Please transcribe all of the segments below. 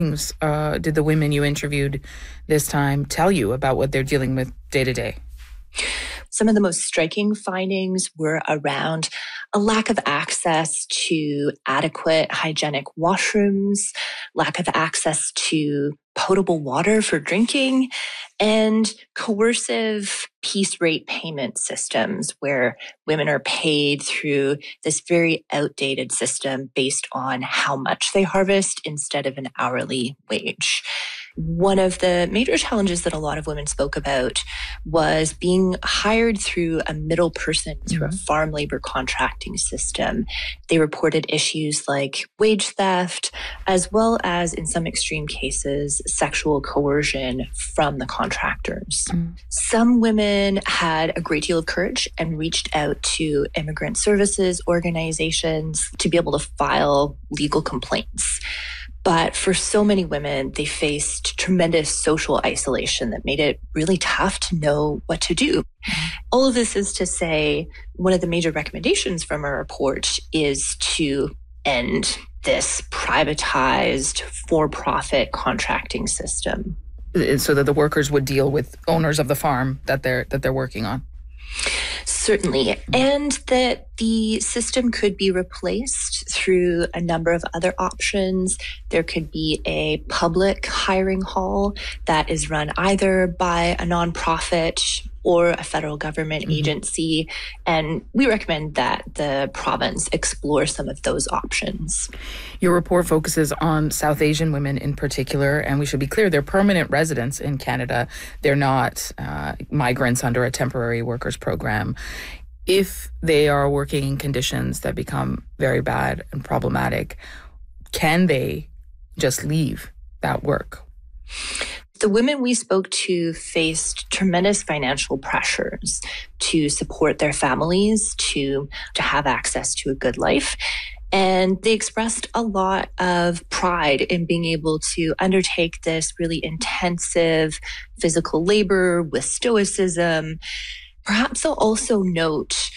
things did the women you interviewed this time tell you about what they're dealing with day to day? Some of the most striking findings were around a lack of access to adequate hygienic washrooms, lack of access to potable water for drinking, and coercive piece rate payment systems where women are paid through this very outdated system based on how much they harvest instead of an hourly wage. One of the major challenges that a lot of women spoke about was being hired through a middle person through a farm labor contracting system. They reported issues like wage theft, as well as, in some extreme cases, sexual coercion from the contractors. Some women had a great deal of courage and reached out to immigrant services organizations to be able to file legal complaints. But for so many women, they faced tremendous social isolation that made it really tough to know what to do. All of this is to say, one of the major recommendations from our report is to end this privatized for-profit contracting system. So that the workers would deal with owners of the farm that they're working on. Certainly. And that the system could be replaced through a number of other options. There could be a public hiring hall that is run either by a nonprofit or a federal government agency. And we recommend that the province explore some of those options. Your report focuses on South Asian women in particular, and we should be clear, they're permanent residents in Canada. They're not migrants under a temporary workers program. If they are working in conditions that become very bad and problematic, can they just leave that work? The women we spoke to faced tremendous financial pressures to support their families, to have access to a good life. And they expressed a lot of pride in being able to undertake this really intensive physical labor with stoicism. Perhaps I'll also note,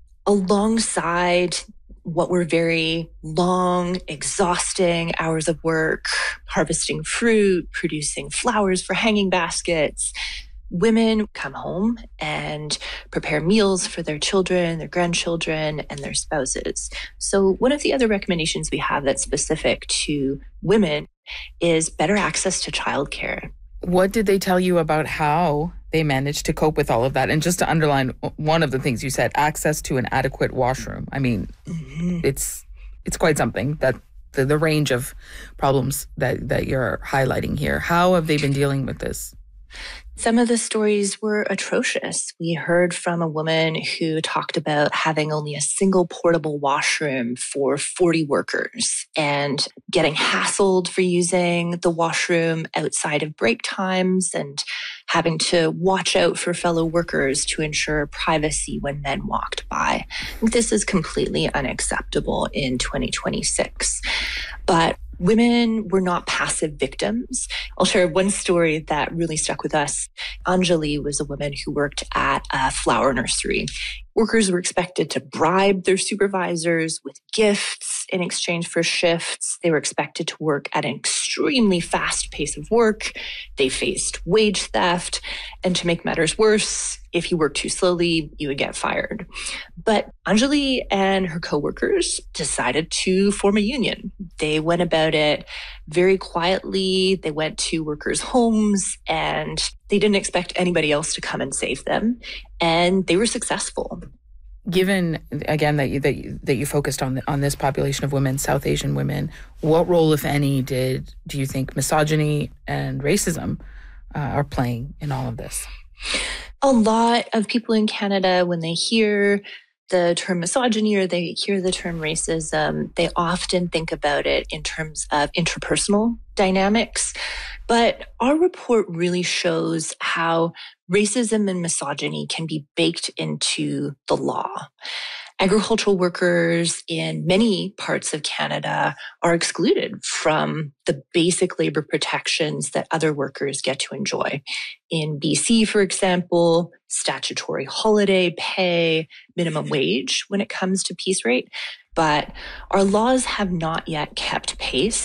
alongside what were very long, exhausting hours of work, harvesting fruit, producing flowers for hanging baskets, women come home and prepare meals for their children, their grandchildren, and their spouses. So one of the other recommendations we have that's specific to women is better access to childcare. What did they tell you about how they managed to cope with all of that? And just to underline one of the things you said, access to an adequate washroom. I mean, it's quite something, that the range of problems that you're highlighting here. How have they been dealing with this? Some of the stories were atrocious. We heard from a woman who talked about having only a single portable washroom for 40 workers and getting hassled for using the washroom outside of break times and having to watch out for fellow workers to ensure privacy when men walked by. This is completely unacceptable in 2026. But women were not passive victims. I'll share one story that really stuck with us. Anjali was a woman who worked at a flower nursery. Workers were expected to bribe their supervisors with gifts in exchange for shifts. They were expected to work at an extremely fast pace of work. They faced wage theft. And to make matters worse, if you worked too slowly, you would get fired. But Anjali and her coworkers decided to form a union. They went about it very quietly. They went to workers' homes and they didn't expect anybody else to come and save them. And they were successful. Given, again, that you focused on this population of women, South Asian women, what role, if any, do you think misogyny and racism are playing in all of this? A lot of people in Canada, when they hear the term misogyny or they hear the term racism, they often think about it in terms of interpersonal dynamics. But our report really shows how racism and misogyny can be baked into the law. Agricultural workers in many parts of Canada are excluded from the basic labor protections that other workers get to enjoy. In BC, for example, statutory holiday pay, minimum wage when it comes to piece rate. But our laws have not yet kept pace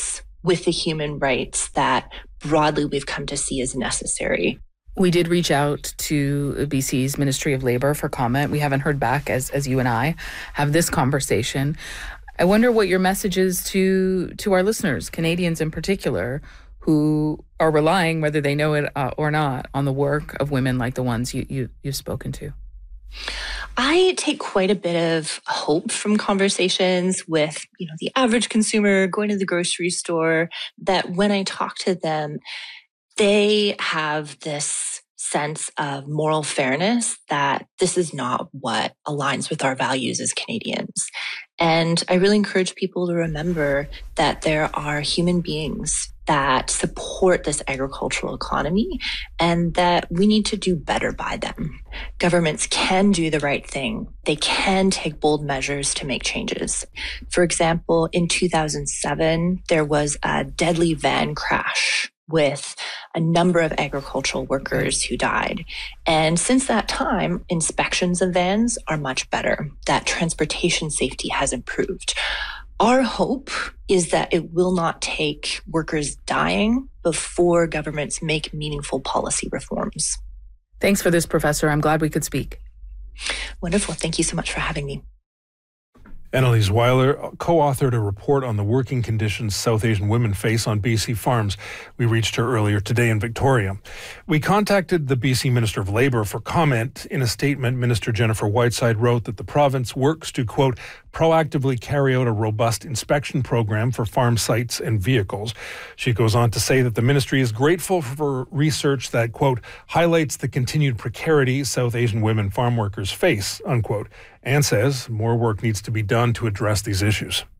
with the human rights that broadly we've come to see as necessary. We did reach out to BC's Ministry of Labour for comment. We haven't heard back as you and I have this conversation. I wonder what your message is to our listeners, Canadians in particular, who are relying, whether they know it or not, on the work of women like the ones you've spoken to. I take quite a bit of hope from conversations with, the average consumer going to the grocery store, that when I talk to them, they have this sense of moral fairness, that this is not what aligns with our values as Canadians. And I really encourage people to remember that there are human beings that support this agricultural economy and that we need to do better by them. Governments can do the right thing. They can take bold measures to make changes. For example, in 2007, there was a deadly van crash with a number of agricultural workers who died. And since that time, inspections of vans are much better. That transportation safety has improved. Our hope is that it will not take workers dying before governments make meaningful policy reforms. Thanks for this, Professor. I'm glad we could speak. Wonderful. Thank you so much for having me. Annalise Weiler co-authored a report on the working conditions South Asian women face on BC farms. We reached her earlier today in Victoria. We contacted the BC Minister of Labour for comment. In a statement, Minister Jennifer Whiteside wrote that the province works to, quote, proactively carry out a robust inspection program for farm sites and vehicles. She goes on to say that the ministry is grateful for research that, quote, highlights the continued precarity South Asian women farm workers face, unquote, and says more work needs to be done to address these issues.